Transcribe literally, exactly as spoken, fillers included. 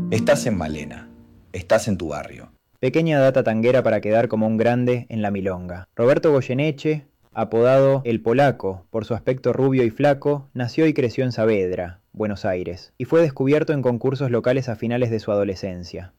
Estás en Malena, estás en tu barrio. Pequeña data tanguera para quedar como un grande en la milonga. Roberto Goyeneche, apodado El Polaco por su aspecto rubio y flaco, nació y creció en Saavedra, Buenos Aires, y fue descubierto en concursos locales a finales de su adolescencia.